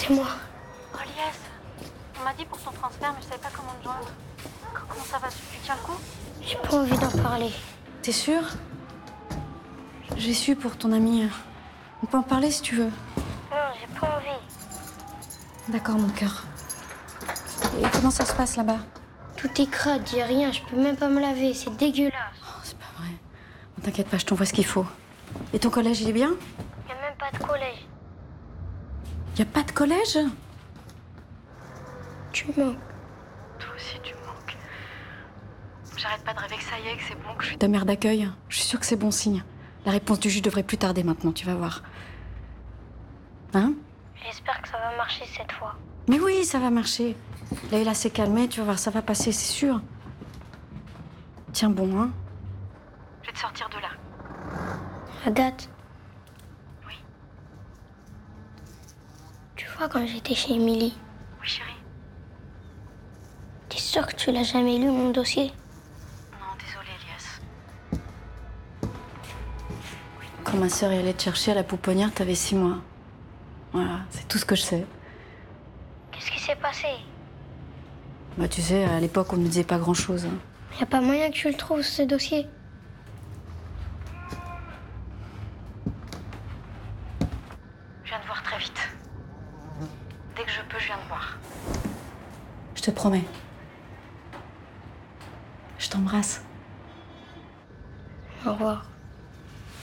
Dis-moi. Oh Lies, on m'a dit pour ton transfert, mais je savais pas comment te joindre. Comment ça va? Tu tiens le coup? J'ai pas envie d'en parler. T'es sûre? J'ai su pour ton ami. On peut en parler si tu veux. Non, j'ai pas envie. D'accord, mon cœur. Et comment ça se passe là-bas? Tout est crade, j'ai rien, je peux même pas me laver, c'est dégueulasse. Oh, c'est pas vrai. Ne t'inquiète pas, je t'envoie ce qu'il faut. Et ton collège, il est bien? Y a même pas de collège. Y a pas de collège? Tu manques. Toi aussi, tu me manques. J'arrête pas de rêver que ça y est, que c'est bon, que je suis ta mère d'accueil. Je suis sûre que c'est bon signe. La réponse du juge devrait plus tarder maintenant, tu vas voir. Hein? J'espère que ça va marcher cette fois. Mais oui, ça va marcher. Leïla s'est calmée, tu vas voir, ça va passer, c'est sûr. Tiens bon, hein? Je vais te sortir de là. Agathe. Oui. Tu vois, quand j'étais chez Émilie, Oui, chérie. t'es sûre que tu l'as jamais lu, mon dossier? Non, désolée, Elias. Quand ma sœur est allée te chercher à la pouponnière, t'avais 6 mois. Voilà, c'est tout ce que je sais. Qu'est-ce qui s'est passé? Bah, tu sais, à l'époque, on ne disait pas grand-chose. Y a pas moyen que tu le trouves, ce dossier? Je viens de voir très vite. Dès que je peux, je viens de voir. Je te promets. Je t'embrasse. Au revoir.